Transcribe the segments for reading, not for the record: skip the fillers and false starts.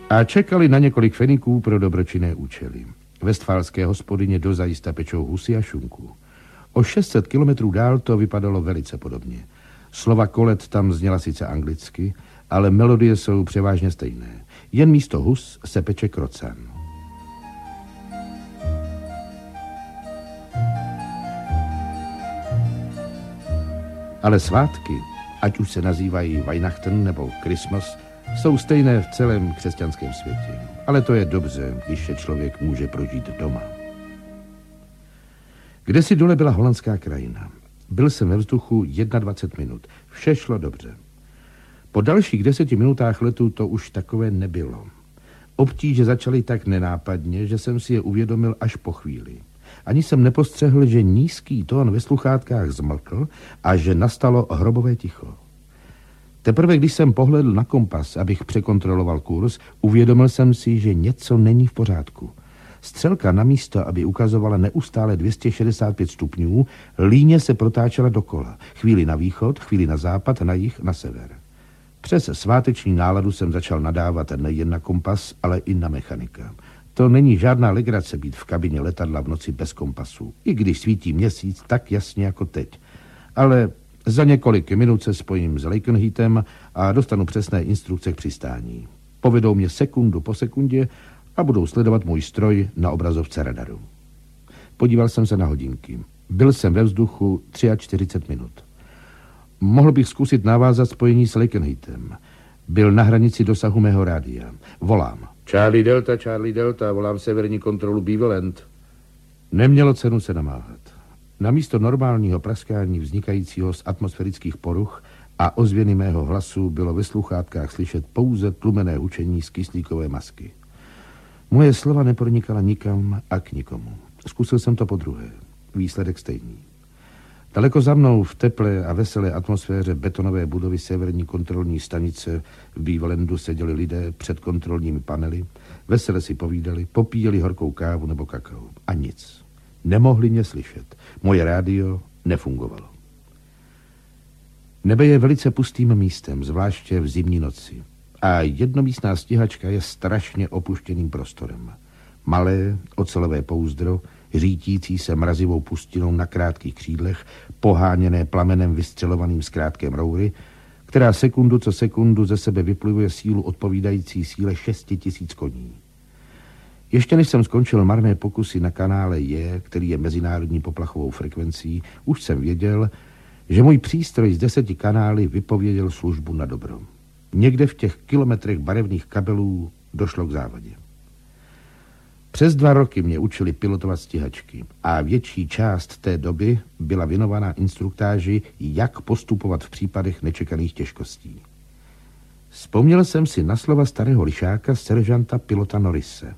A čekali na několik feniků pro dobročinné účely. Vestfálské hospodyně dozajista pečou husy a šunku. O 600 kilometrů dál to vypadalo velice podobně. Slova kolet tam zněla sice anglicky, ale melodie jsou převážně stejné. Jen místo hus se peče krocan. Ale svátky, ať už se nazývají Weihnachten nebo Christmas, jsou stejné v celém křesťanském světě. Ale to je dobře, když se člověk může prožít doma. Kdesi dole byla holandská krajina. Byl jsem ve vzduchu 21 minut. Vše šlo dobře. Po dalších 10 minutách letu to už takové nebylo. Obtíže začaly tak nenápadně, že jsem si je uvědomil až po chvíli. Ani jsem nepostřehl, že nízký tón ve sluchátkách zmlkl a že nastalo hrobové ticho. Teprve když jsem pohledl na kompas, abych překontroloval kurz, uvědomil jsem si, že něco není v pořádku. Střelka na místo, aby ukazovala neustále 265 stupňů, líně se protáčela dokola. Chvíli na východ, chvíli na západ, na jih, na sever. Přes sváteční náladu jsem začal nadávat nejen na kompas, ale i na mechanika. To není žádná legrace být v kabině letadla v noci bez kompasu, i když svítí měsíc tak jasně jako teď. Ale za několik minut se spojím s Lakenheatem a dostanu přesné instrukce k přistání. Povedou mě sekundu po sekundě a budou sledovat můj stroj na obrazovce radaru. Podíval jsem se na hodinky. Byl jsem ve vzduchu 43 minut. Mohl bych zkusit navázat spojení s Lakenheatem. Byl na hranici dosahu mého rádia. Volám. Charlie Delta, volám severní kontrolu Beaverland. Nemělo cenu se namáhat. Namísto normálního praskání vznikajícího z atmosférických poruch a ozvěny mého hlasu bylo ve sluchátkách slyšet pouze tlumené hučení z kyslíkové masky. Moje slova nepronikala nikam a k nikomu. Zkusil jsem to podruhé. Výsledek stejný. Daleko za mnou v teplé a veselé atmosféře betonové budovy severní kontrolní stanice v Beaverlandu seděli lidé před kontrolními panely, vesele si povídali, popíjeli horkou kávu nebo kakao. A nic. Nemohli mě slyšet. Moje rádio nefungovalo. Nebe je velice pustým místem, zvláště v zimní noci. A jednomístná stíhačka je strašně opuštěným prostorem. Malé ocelové pouzdro, řítící se mrazivou pustinou na krátkých křídlech, poháněné plamenem vystřelovaným z krátké roury, která sekundu co sekundu ze sebe vyplivuje sílu odpovídající síle 6 000 koní. Ještě než jsem skončil marné pokusy na kanále J, který je mezinárodní poplachovou frekvencí, už jsem věděl, že můj přístroj z 10 kanály vypověděl službu na dobro. Někde v těch kilometrech barevných kabelů došlo k závadě. Přes 2 roky mě učili pilotovat stíhačky a větší část té doby byla věnována instruktáži, jak postupovat v případech nečekaných těžkostí. Vzpomněl jsem si na slova starého lišáka seržanta pilota Norrise.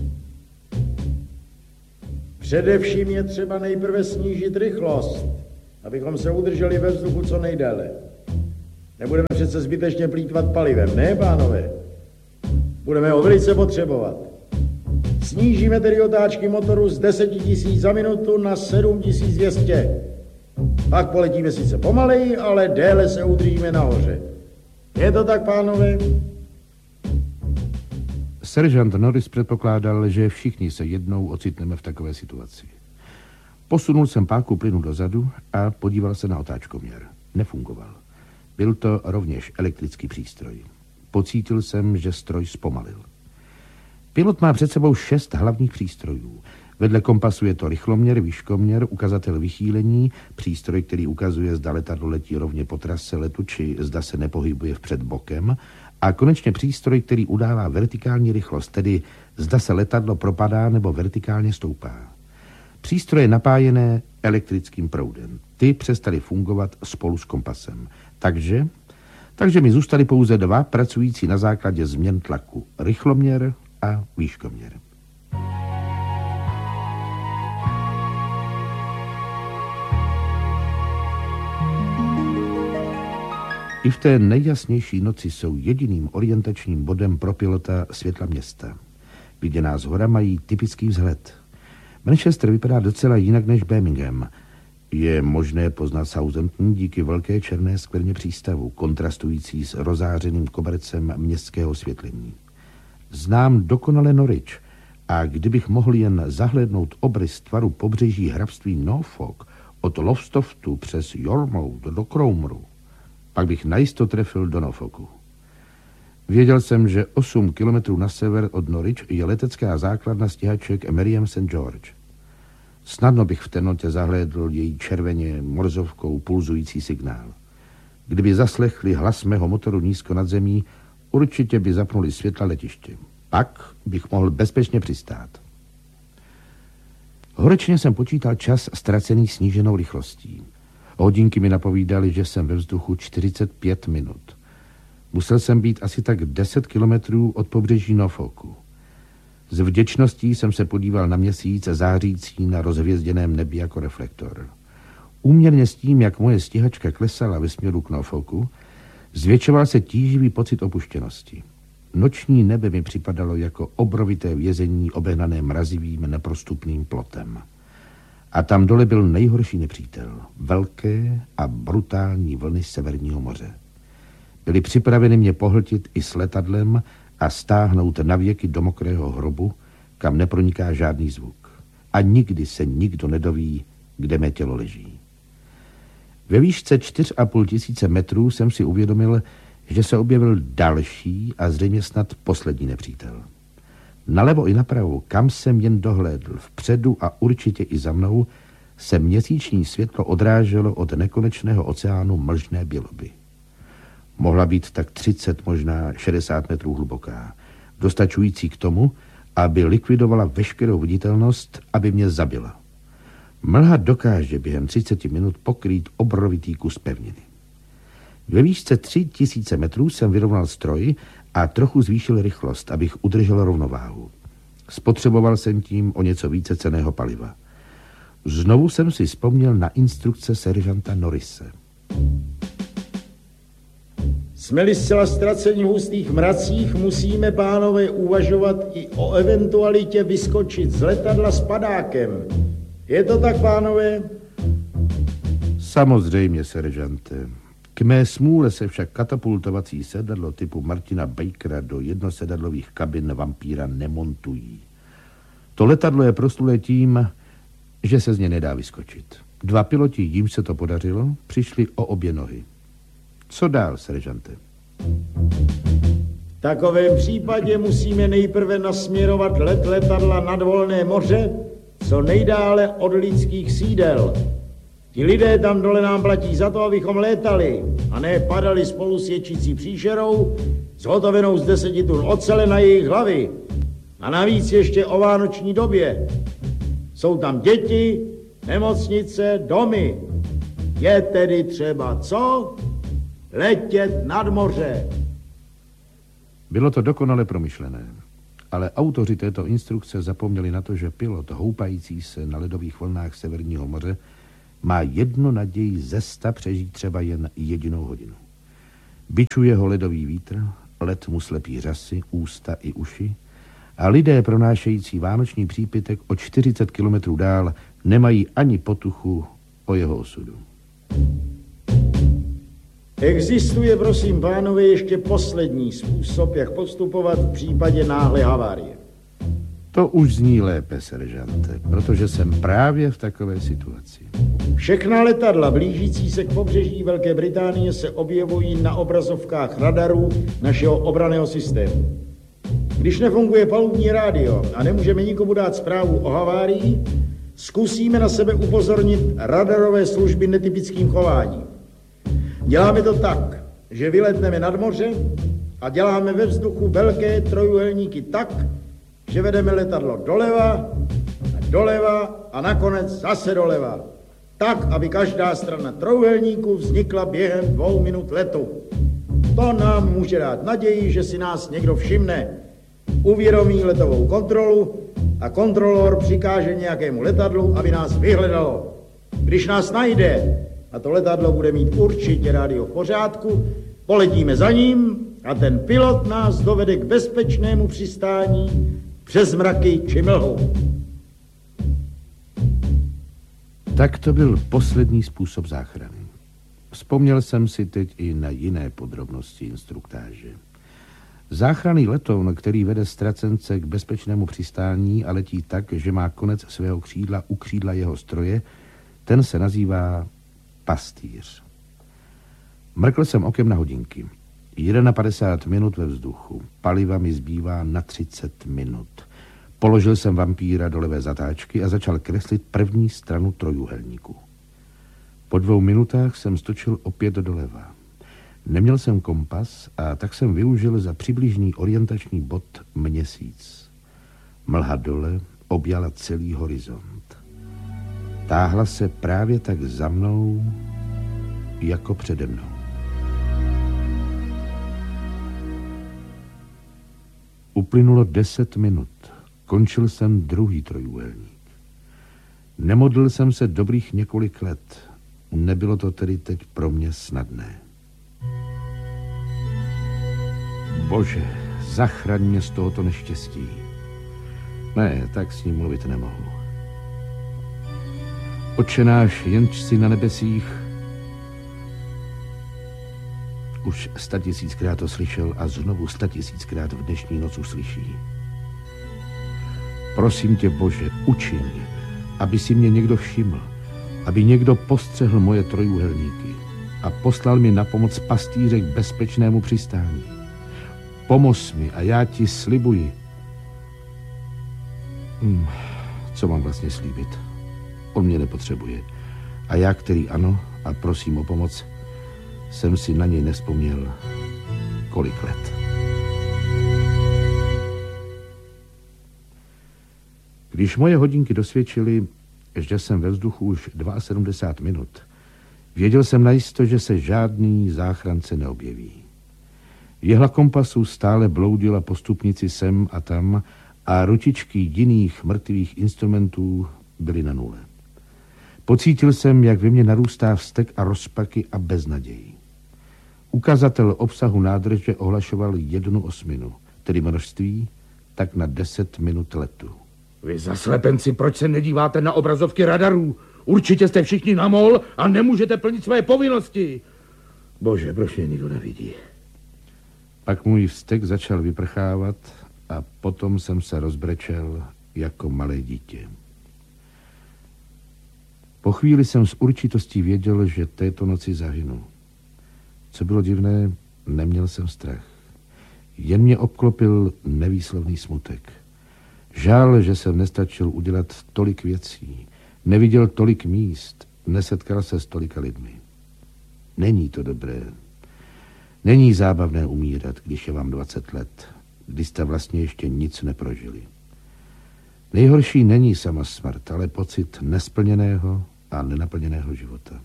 Především je třeba nejprve snížit rychlost, abychom se udrželi ve vzduchu co nejdéle. Nebudeme přece zbytečně plýtvat palivem, ne, pánové? Budeme ho velice potřebovat. Snížíme tedy otáčky motoru z 10 000 za minutu na 7200. Pak poletíme sice pomaleji, ale déle se udržíme nahoře. Je to tak, pánové? Seržant Norris předpokládal, že všichni se jednou ocitneme v takové situaci. Posunul jsem páku plynu dozadu a podíval se na otáčkoměr. Nefungoval. Byl to rovněž elektrický přístroj. Pocítil jsem, že stroj zpomalil. Pilot má před sebou 6 hlavních přístrojů. Vedle kompasu je to rychloměr, výškoměr, ukazatel vychýlení, přístroj, který ukazuje, zda letadlo letí rovně po trase letu, či zda se nepohybuje vpřed bokem, a konečně přístroj, který udává vertikální rychlost, tedy zda se letadlo propadá nebo vertikálně stoupá. Přístroje napájené elektrickým proudem. Ty přestaly fungovat spolu s kompasem. Takže mi zůstaly pouze 2 pracující na základě změn tlaku. Rychloměr a výškoměr. I v té nejjasnější noci jsou jediným orientačním bodem pro pilota světla města. Viděná zhora mají typický vzhled. Manchester vypadá docela jinak než Birmingham. Je možné poznat Southampton díky velké černé skvrně přístavu, kontrastující s rozářeným kobercem městského osvětlení. Znám dokonale Norwich a kdybych mohl jen zahlédnout obrys tvaru pobřeží hrabství Norfolk od Lowestofttu přes Yarmouth do Cromeru, pak bych najisto trefil do Norfolku. Věděl jsem, že 8 kilometrů na sever od Norwich je letecká základna stíhaček Meriam St. George. Snadno bych v temnotě zahlédl její červeně morzovkou pulzující signál. Kdyby zaslechli hlas mého motoru nízko nad zemí, určitě by zapnuli světla letiště. Pak bych mohl bezpečně přistát. Horečně jsem počítal čas ztracený sníženou rychlostí. Hodinky mi napovídaly, že jsem ve vzduchu 45 minut. Musel jsem být asi tak 10 kilometrů od pobřeží Norfolku. S vděčností jsem se podíval na měsíc zářící na rozhvězděném nebi jako reflektor. Úměrně s tím, jak moje stíhačka klesala ve směru k Norfolku, zvětšoval se tíživý pocit opuštěnosti. Noční nebe mi připadalo jako obrovité vězení obehnané mrazivým neprostupným plotem. A tam dole byl nejhorší nepřítel. Velké a brutální vlny Severního moře. Byly připraveny mě pohltit i s letadlem a stáhnout navěky do mokrého hrobu, kam neproniká žádný zvuk. A nikdy se nikdo nedoví, kde mé tělo leží. Ve výšce 4,5 tisíce metrů jsem si uvědomil, že se objevil další a zřejmě snad poslední nepřítel. Nalevo i napravo, kam jsem jen dohlédl, vpředu a určitě i za mnou, se měsíční světlo odráželo od nekonečného oceánu mlžné běloby. Mohla být tak 30, možná 60 metrů hluboká, dostačující k tomu, aby likvidovala veškerou viditelnost, aby mě zabila. Mlha dokáže během 30 minut pokrýt obrovitý kus pevniny. Ve výšce 3000 metrů jsem vyrovnal stroj a trochu zvýšil rychlost, abych udržel rovnováhu. Spotřeboval jsem tím o něco více cenného paliva. Znovu jsem si vzpomněl na instrukce seržanta Norrise. Jsme-li zcela ztraceni v hustých mracích, musíme, pánové, uvažovat i o eventualitě vyskočit z letadla s padákem. Je to tak, pánové? Samozřejmě, seržante. K mé smůle se však katapultovací sedadlo typu Martina Bakera do jednosedadlových kabin vampíra nemontují. To letadlo je proslulé tím, že se z něj nedá vyskočit. 2 piloti, jimž se to podařilo, přišli o obě nohy. Co dál, seržante? V takovém případě musíme nejprve nasměrovat let letadla nad volné moře co nejdále od lidských sídel. Ti lidé tam dole nám platí za to, abychom létali a ne padali spolu s ječící příšerou zhotovenou z 10 tun ocele na jejich hlavy. A navíc ještě o vánoční době. Jsou tam děti, nemocnice, domy. Je tedy třeba co? Letět nad moře. Bylo to dokonale promyšlené, ale autoři této instrukce zapomněli na to, že pilot houpající se na ledových vlnách Severního moře má jednu naději ze 100 přežít třeba jen 1 hodinu. Bičuje ho ledový vítr, led mu slepí řasy, ústa i uši a lidé pronášející vánoční přípitek o 40 kilometrů dál nemají ani potuchu o jeho osudu. Existuje, prosím, pánové, ještě poslední způsob, jak postupovat v případě náhlé havárie. To už zní lépe, seržante, protože jsem právě v takové situaci. Všechna letadla blížící se k pobřeží Velké Británie se objevují na obrazovkách radarů našeho obranného systému. Když nefunguje palubní rádio a nemůžeme nikomu dát zprávu o havárii, zkusíme na sebe upozornit radarové služby netypickým chováním. Děláme to tak, že vyletneme nad moře a děláme ve vzduchu velké trojúhelníky tak, že vedeme letadlo doleva a nakonec zase doleva. Tak, aby každá strana trojúhelníku vznikla během 2 minut letu. To nám může dát naději, že si nás někdo všimne. Uvědomí letovou kontrolu a kontrolor přikáže nějakému letadlu, aby nás vyhledalo. Když nás najde a to letadlo bude mít určitě rádio v pořádku, poletíme za ním a ten pilot nás dovede k bezpečnému přistání přes mraky či mlhu. Tak to byl poslední způsob záchrany. Vzpomněl jsem si teď i na jiné podrobnosti instruktáže. Záchranný letoun, který vede ztracence k bezpečnému přistání a letí tak, že má konec svého křídla u křídla jeho stroje, ten se nazývá pastýř. Mrkl jsem okem na hodinky. 51 minut ve vzduchu. Paliva mi zbývá na 30 minut. Položil jsem vampíra do levé zatáčky a začal kreslit první stranu trojúhelníku. Po 2 minutách jsem stočil opět doleva. Neměl jsem kompas a tak jsem využil za přibližný orientační bod Měsíc. Mlha dole objala celý horizont. Táhla se právě tak za mnou, jako přede mnou. Uplynulo 10 minut. Končil jsem druhý trojúhelník. Nemodlil jsem se dobrých několik let. Nebylo to tedy teď pro mě snadné. Bože, zachraň mě z tohoto neštěstí. Ne, tak s ním mluvit nemohu. Otče náš, jenž jsi na nebesích. Už 100 000krát to slyšel a znovu 100 000krát v dnešní noc uslyší. Prosím tě, Bože, učiň, aby si mě někdo všiml, aby někdo postřehl moje trojúhelníky a poslal mi na pomoc pastýře k bezpečnému přistání. Pomoz mi a já ti slibuji. Co mám vlastně slíbit? On mě nepotřebuje. A já, který ano a prosím o pomoc, jsem si na něj nevzpomněl kolik let. Když moje hodinky dosvědčily, že jsem ve vzduchu už 72 minut, věděl jsem najisto, že se žádný záchrance neobjeví. Jehla kompasu stále bloudila po stupnici sem a tam a ručičky jiných mrtvých instrumentů byly na nule. Pocítil jsem, jak ve mně narůstá vztek a rozpaky a beznaděj. Ukazatel obsahu nádrže ohlašoval 1/8, tedy množství, tak na 10 minut letu. Vy zaslepenci, proč se nedíváte na obrazovky radarů? Určitě jste všichni na mol a nemůžete plnit své povinnosti. Bože, proč mě nikdo nevidí? Pak můj vztek začal vyprchávat a potom jsem se rozbrečel jako malé dítě. Po chvíli jsem s určitostí věděl, že této noci zahynu. Co bylo divné, neměl jsem strach. Jen mě obklopil nevýslovný smutek. Žál, že jsem nestačil udělat tolik věcí, neviděl tolik míst, nesetkal se s tolika lidmi. Není to dobré. Není zábavné umírat, když je vám 20 let, když jste vlastně ještě nic neprožili. Nejhorší není sama smrt, ale pocit nesplněného a nenaplněného života.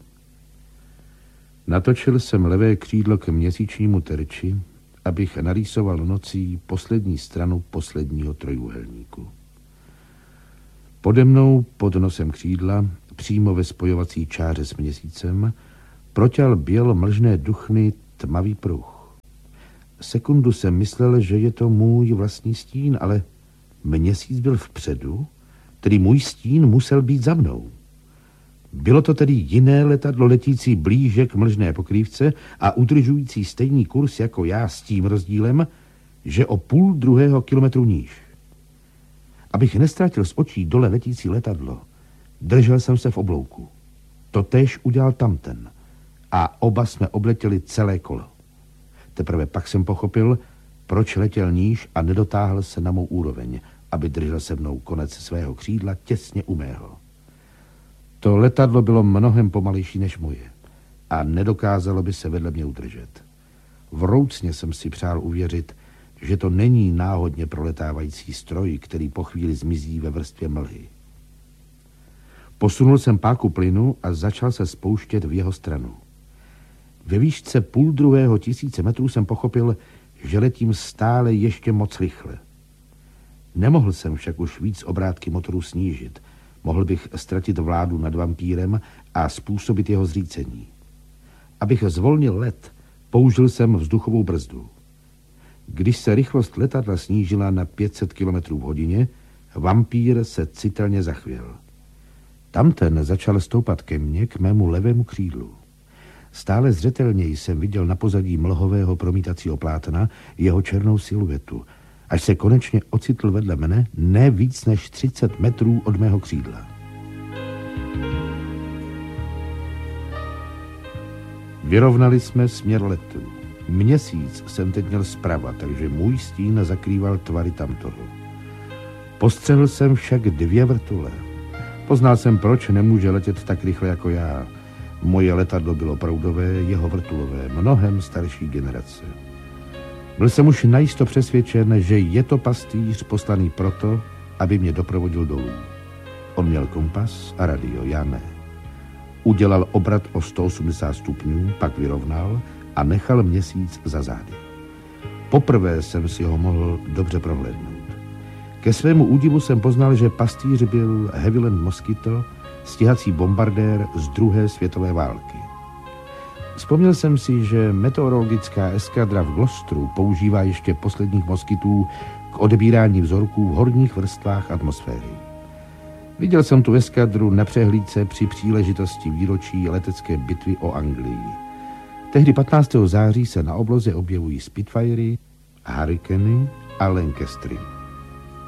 Natočil jsem levé křídlo k měsíčnímu terči, abych narýsoval nocí poslední stranu posledního trojúhelníku. Pode mnou, pod nosem křídla, přímo ve spojovací čáře s měsícem, proťal bělo mlžné duchny tmavý pruh. Sekundu jsem myslel, že je to můj vlastní stín, ale měsíc byl vpředu, tedy můj stín musel být za mnou. Bylo to tedy jiné letadlo letící blíže k mlžné pokrývce a udržující stejný kurz jako já s tím rozdílem, že o 0,5 kilometru níž. Abych nestratil z očí dole letící letadlo, držel jsem se v oblouku. Totéž udělal tamten a oba jsme obletěli celé kolo. Teprve pak jsem pochopil, proč letěl níž a nedotáhl se na mou úroveň, aby držel se mnou konec svého křídla těsně u mého. To letadlo bylo mnohem pomalejší než moje a nedokázalo by se vedle mě udržet. Vroucně jsem si přál uvěřit, že to není náhodně proletávající stroj, který po chvíli zmizí ve vrstvě mlhy. Posunul jsem páku plynu a začal se spouštět v jeho stranu. Ve výšce 1,5 tisíce metrů jsem pochopil, že letím stále ještě moc rychle. Nemohl jsem však už víc obrátky motoru snížit. Mohl bych ztratit vládu nad vampírem a způsobit jeho zřícení. Abych zvolnil let, použil jsem vzduchovou brzdu. Když se rychlost letadla snížila na 500 km v hodině, vampír se citelně zachvěl. Tamten začal stoupat ke mně, k mému levému křídlu. Stále zřetelněji jsem viděl na pozadí mlhového promítacího plátna jeho černou siluetu, až se konečně ocitl vedle mne ne víc než 30 metrů od mého křídla. Vyrovnali jsme směr letu. Měsíc jsem teď měl zprava, takže můj stín zakrýval tvary tamtoho. Postřehl jsem však 2 vrtule. Poznal jsem, proč nemůže letět tak rychle jako já. Moje letadlo bylo proudové, jeho vrtulové, mnohem starší generace. Byl jsem už najisto přesvědčen, že je to pastýř poslaný proto, aby mě doprovodil dolů. On měl kompas a radio, já ne. Udělal obrat o 180 stupňů, pak vyrovnal a nechal Měsíc za zády. Poprvé jsem si ho mohl dobře prohlédnout. Ke svému údivu jsem poznal, že pastýř byl Havilland Mosquito, stíhací bombardér z 2. světové války. Vzpomněl jsem si, že meteorologická eskadra v Gloucesteru používá ještě posledních moskitů k odebírání vzorků v horních vrstvách atmosféry. Viděl jsem tu eskadru na přehlídce při příležitosti výročí letecké bitvy o Anglii. Tehdy 15. září se na obloze objevují Spitfirey, Hurricany a Lancastery.